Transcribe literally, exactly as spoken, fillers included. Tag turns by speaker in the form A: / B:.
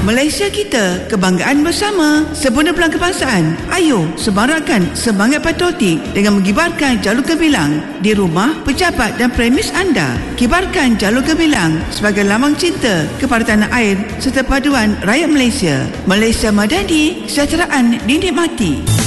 A: Malaysia kita, kebanggaan bersama. Sempurna Pelan Kebangsaan. Ayo semarakkan semangat patriotik dengan mengibarkan jalur gemilang di rumah, pejabat dan premis anda. Kibarkan jalur gemilang sebagai lambang cinta kepada tanah air serta paduan rakyat Malaysia. Malaysia Madani, kesejahteraan dinikmati.